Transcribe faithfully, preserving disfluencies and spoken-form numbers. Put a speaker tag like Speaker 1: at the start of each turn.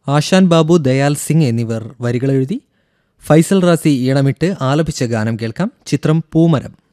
Speaker 1: ആശാൻ ബാബു, ദയാൽ സിംഗ് എന്നിവർ വരികളെഴുതി ഫൈസൽ റാസി ഈണമിട്ട് ആലപിച്ച ഗാനം കേൾക്കാം. ചിത്രം പൂമരം.